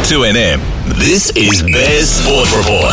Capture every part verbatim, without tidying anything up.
two N M, this is Bears Sport Report.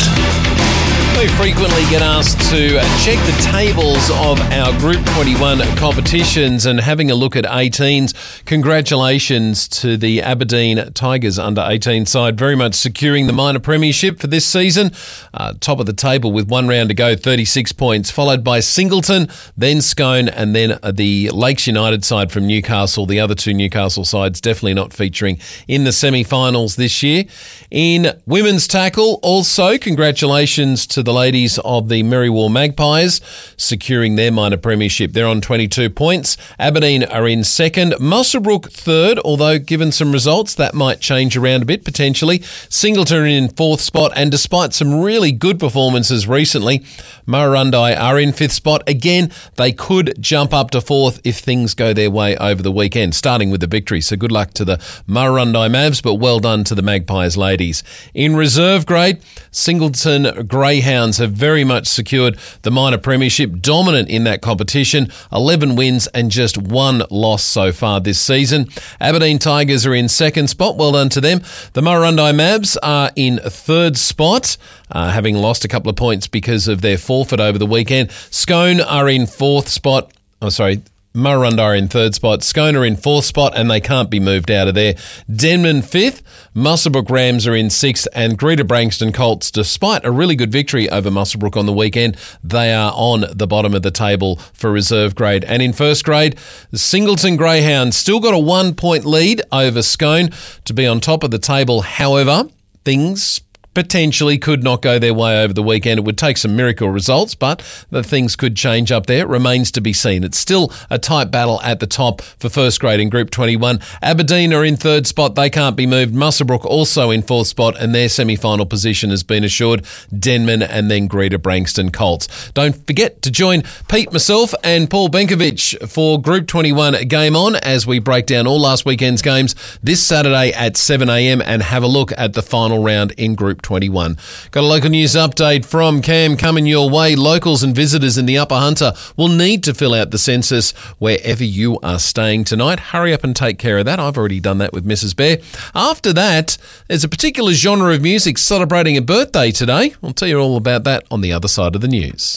We frequently get asked to check the tables of our Group twenty-one competitions, and having a look at eighteens. Congratulations to the Aberdeen Tigers under eighteen side, very much securing the minor premiership for this season. Uh, top of the table with one round to go, thirty-six points, followed by Singleton, then Scone, and then the Lakes United side from Newcastle. The other two Newcastle sides definitely not featuring in the semi-finals this year. In women's tackle, also congratulations to the ladies of the Merriwar Magpies, securing their minor premiership. They're on twenty-two points. Aberdeen are in second. Muswellbrook third, although given some results, that might change around a bit potentially. Singleton in fourth spot, and despite some really good performances recently, Murrurundi are in fifth spot. Again, they could jump up to fourth if things go their way over the weekend, starting with the victory. So good luck to the Murrurundi Mavs, but well done to the Magpies ladies. In reserve grade, Singleton Greyhounds have very much secured the minor premiership, dominant in that competition, eleven wins and just one loss so far this season. Aberdeen Tigers are in second spot, well done to them. The Murrurundi Mavs are in third spot, uh, having lost a couple of points because of their forfeit over the weekend. Scone are in fourth spot, oh sorry, Murrurundi are in third spot, Scone are in fourth spot, and they can't be moved out of there. Denman fifth, Muswellbrook Rams are in sixth, and Greater Branxton Colts, despite a really good victory over Muswellbrook on the weekend, they are on the bottom of the table for reserve grade. And in first grade, the Singleton Greyhounds still got a one-point lead over Scone to be on top of the table. However, things potentially could not go their way over the weekend. It would take some miracle results, but the things could change up there. It remains to be seen. It's still a tight battle at the top for first grade in Group twenty-one. Aberdeen are in third spot. They can't be moved. Muswellbrook also in fourth spot, and their semi-final position has been assured. Denman and then Greater Branxton Colts. Don't forget to join Pete, myself and Paul Benkovic for Group twenty-one Game On as we break down all last weekend's games this Saturday at seven a.m. and have a look at the final round in Group twenty-one. Got a local news update from Cam coming your way. Locals and visitors in the Upper Hunter will need to fill out the census wherever you are staying tonight. Hurry up and take care of that. I've already done that with Missus Bear. After that, there's a particular genre of music celebrating a birthday today. I'll tell you all about that on the other side of the news.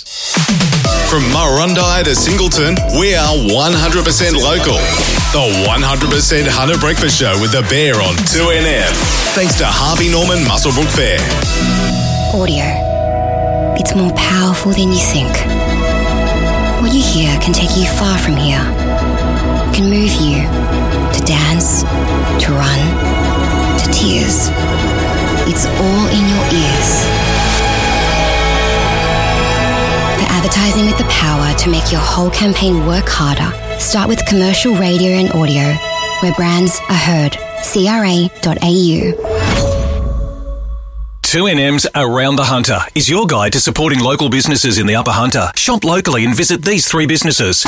From Murrurundi to Singleton, we are one hundred percent local. The one hundred percent Hunter Breakfast Show with the Bear on two N M. Thanks to Harvey Norman Muswellbrook Fair. Audio. It's more powerful than you think. What you hear can take you far from here. Can move you to dance, to run, to tears. It's all in your ears. For advertising with the power to make your whole campaign work harder, start with commercial radio and audio, where brands are heard. C R A dot A U. two N M's Around the Hunter is your guide to supporting local businesses in the Upper Hunter. Shop locally and visit these three businesses.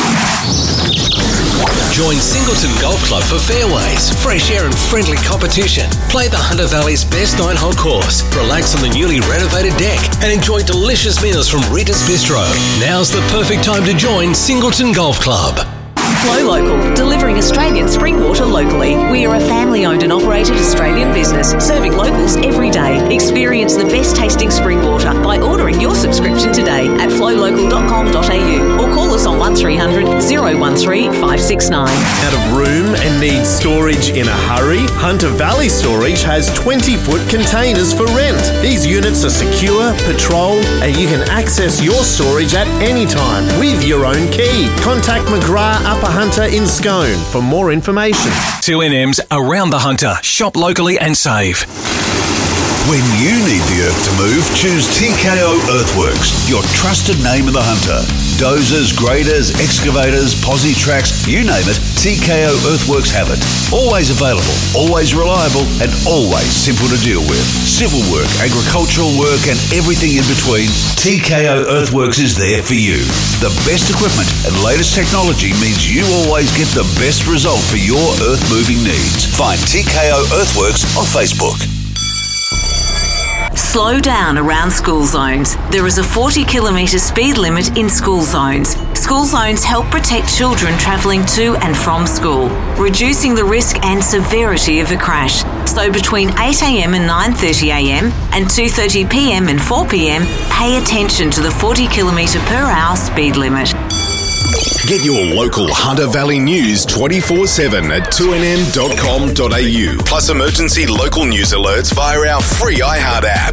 Join Singleton Golf Club for fairways, fresh air and friendly competition. Play the Hunter Valley's best nine-hole course, relax on the newly renovated deck and enjoy delicious meals from Rita's Bistro. Now's the perfect time to join Singleton Golf Club. Flow Local, delivering Australian spring water locally. We are a family-owned and operated Australian business, serving locals every day. Experience the best tasting spring water by ordering your subscription today at flow local dot com dot a u or call us on one three hundred, oh one three, five six nine. Out of room and need storage in a hurry? Hunter Valley Storage has twenty-foot containers for rent. These units are secure, patrolled, and you can access your storage at any time with your own key. Contact McGrath Upper Hunter in Scone for more information. two N M's Around the Hunter. Shop locally and save. When you need the earth to move, choose T K O Earthworks, your trusted name in the Hunter. Dozers, graders, excavators, posi tracks, you name it, T K O Earthworks have it. Always available, always reliable, and always simple to deal with. Civil work, agricultural work, and everything in between, T K O Earthworks is there for you. The best equipment and latest technology means you always get the best result for your earth-moving needs. Find T K O Earthworks on Facebook. Slow down around school zones. There is a forty kilometre speed limit in school zones. School zones help protect children travelling to and from school, reducing the risk and severity of a crash. So between eight a.m. and nine thirty a.m. and two thirty p.m. and four p.m, pay attention to the forty kilometre per hour speed limit. Get your local Hunter Valley news twenty-four seven at two n m dot com dot a u. Plus emergency local news alerts via our free iHeart app.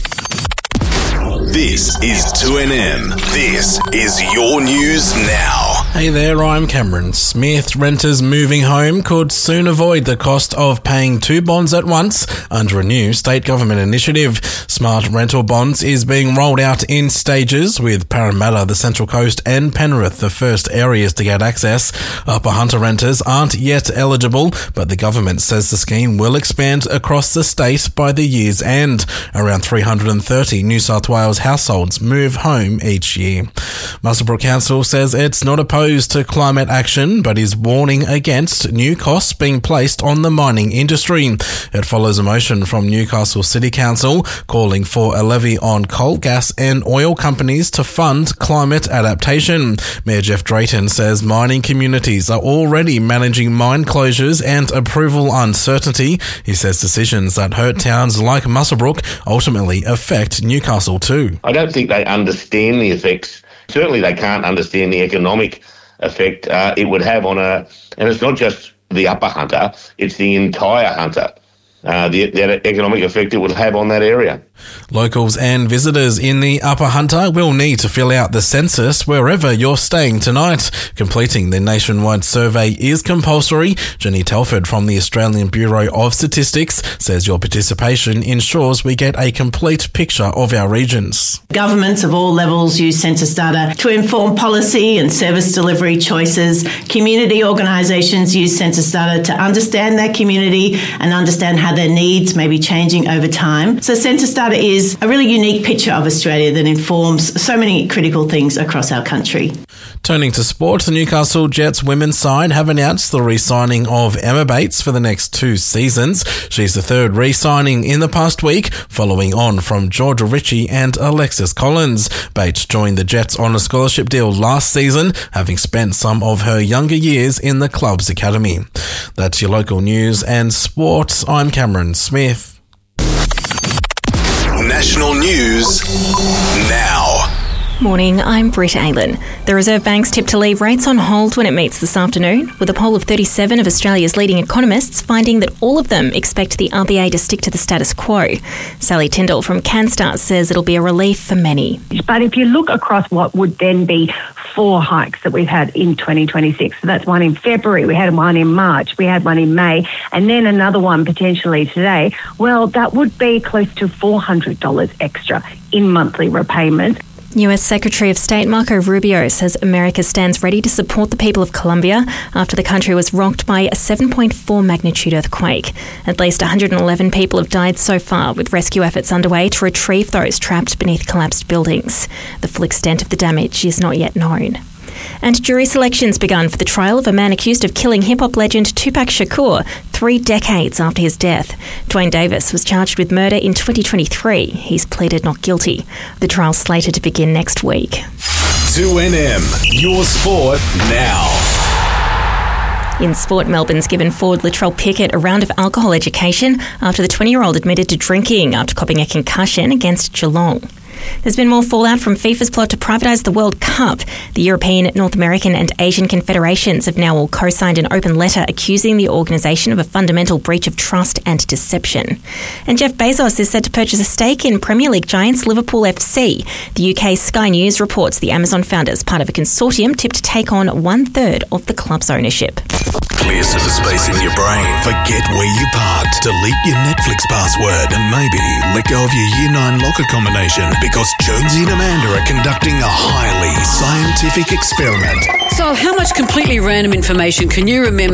This is two N M. This is your news now. Hey there, I'm Cameron Smith. Renters moving home could soon avoid the cost of paying two bonds at once under a new state government initiative. Smart Rental Bonds is being rolled out in stages, with Parramatta, the Central Coast and Penrith the first areas to get access. Upper Hunter renters aren't yet eligible, but the government says the scheme will expand across the state by the year's end. Around three hundred thirty New South Wales households move home each year. Muswellbrook Council says it's not opposed to climate action, but is warning against new costs being placed on the mining industry. It follows a motion from Newcastle City Council calling for a levy on coal, gas and oil companies to fund climate adaptation. Mayor Jeff Drayton says mining communities are already managing mine closures and approval uncertainty. He says decisions that hurt towns like Muswellbrook ultimately affect Newcastle too. I don't think they understand the effects. Certainly they can't understand the economic effect uh, it would have on a, and it's not just the Upper Hunter, it's the entire Hunter, uh, the, the economic effect it would have on that area. Locals and visitors in the Upper Hunter will need to fill out the census wherever you're staying tonight. Completing the nationwide survey is compulsory. Jenny Telford from the Australian Bureau of Statistics says your participation ensures we get a complete picture of our regions. Governments of all levels use census data to inform policy and service delivery choices. Community organisations use census data to understand their community and understand how their needs may be changing over time. So census data is a really unique picture of Australia that informs so many critical things across our country. Turning to sport, the Newcastle Jets women's side have announced the re-signing of Emma Bates for the next two seasons. She's the third re-signing in the past week, following on from Georgia Ritchie and Alexis Collins. Bates joined the Jets on a scholarship deal last season, having spent some of her younger years in the club's academy. That's your local news and sport. I'm Cameron Smith. National news now. Morning, I'm Britt Aylen. The Reserve Bank's tipped to leave rates on hold when it meets this afternoon, with a poll of thirty-seven of Australia's leading economists finding that all of them expect the R B A to stick to the status quo. Sally Tyndall from CanStar says it'll be a relief for many. But if you look across what would then be four hikes that we've had in twenty twenty-six, so that's one in February, we had one in March, we had one in May, and then another one potentially today, well, that would be close to four hundred dollars extra in monthly repayment. U S Secretary of State Marco Rubio says America stands ready to support the people of Colombia after the country was rocked by a seven point four magnitude earthquake. At least one hundred eleven people have died so far, with rescue efforts underway to retrieve those trapped beneath collapsed buildings. The full extent of the damage is not yet known. And jury selections begun for the trial of a man accused of killing hip-hop legend Tupac Shakur three decades after his death. Dwayne Davis was charged with murder in twenty twenty-three. He's pleaded not guilty. The trial's slated to begin next week. two N M, your sport now. In sport, Melbourne's given forward Latrell Pickett a round of alcohol education after the twenty-year-old admitted to drinking after copping a concussion against Geelong. There's been more fallout from FIFA's plot to privatise the World Cup. The European, North American and Asian confederations have now all co-signed an open letter accusing the organisation of a fundamental breach of trust and deception. And Jeff Bezos is set to purchase a stake in Premier League giants Liverpool F C. The U K Sky News reports the Amazon founders, part of a consortium tipped to take on one-third of the club's ownership. Clear some space in your brain. Forget where you parked. Delete your Netflix password and maybe let go of your Year nine locker combination, because Jonesy and Amanda are conducting a highly scientific experiment. So how much completely random information can you remember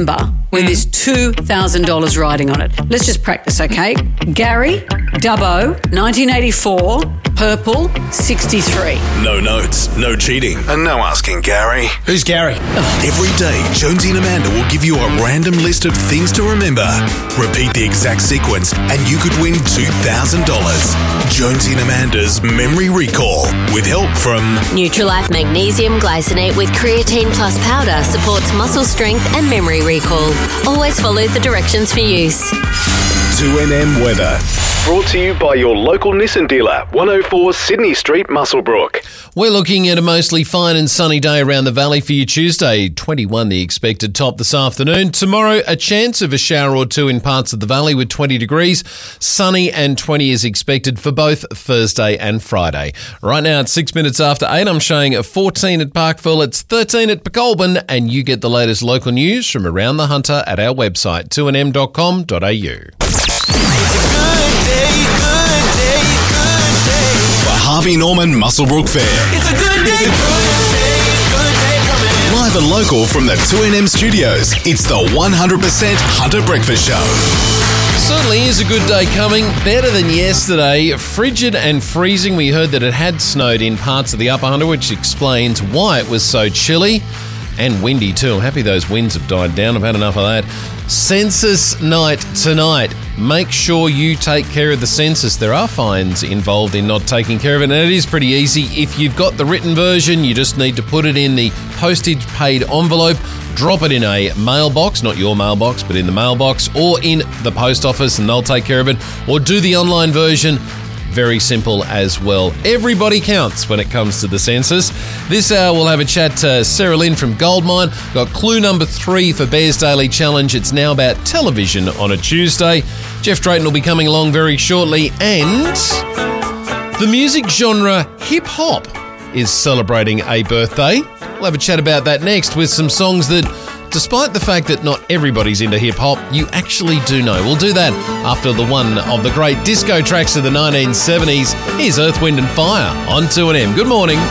where there's two thousand dollars riding on it. Let's just practice, okay? Gary, Dubbo, nineteen eighty-four, purple, sixty-three. No notes, no cheating, and no asking Gary. Who's Gary? Every day, Jonesy and Amanda will give you a random list of things to remember. Repeat the exact sequence, and you could win two thousand dollars. Jonesy and Amanda's Memory Recall, with help from Nutrilife Magnesium Glycinate with Creatine Plus Powder supports muscle strength and memory recall. Always follow the directions for use. two N M Weather. Brought to you by your local Nissan dealer, one oh four Sydney Street, Muswellbrook. We're looking at a mostly fine and sunny day around the valley for you Tuesday. twenty-one the expected top this afternoon. Tomorrow, a chance of a shower or two in parts of the valley with twenty degrees. Sunny and twenty is expected for both Thursday and Friday. Right now, it's six minutes after eight. I'm showing a fourteen at Parkville. It's thirteen at Pecolbin. And you get the latest local news from around the Hunter at our website, two n m dot com dot a u. Harvey Norman Muswellbrook Fair. It's a good day, good day, good day coming. Live and local from the two N M studios, it's the one hundred percent Hunter Breakfast Show. Certainly is a good day coming. Better than yesterday. Frigid and freezing. We heard that it had snowed in parts of the Upper Hunter, which explains why it was so chilly. And windy too. I'm happy those winds have died down. I've had enough of that. Census night tonight. Make sure you take care of the census. There are fines involved in not taking care of it, and it is pretty easy. If you've got the written version, you just need to put it in the postage paid envelope, drop it in a mailbox, not your mailbox, but in the mailbox, or in the post office, and they'll take care of it. Or do the online version. Very simple as well. Everybody counts when it comes to the census. This hour we'll have a chat to Sarah Lynn from Goldmine. Got clue number three for Bears Daily Challenge. It's now about television on a Tuesday. Jeff Drayton will be coming along very shortly. And the music genre hip-hop is celebrating a birthday. We'll have a chat about that next with some songs that, despite the fact that not everybody's into hip-hop, you actually do know. We'll do that after the one of the great disco tracks of the nineteen seventies. Here's Earth, Wind and Fire on two N M. Good morning.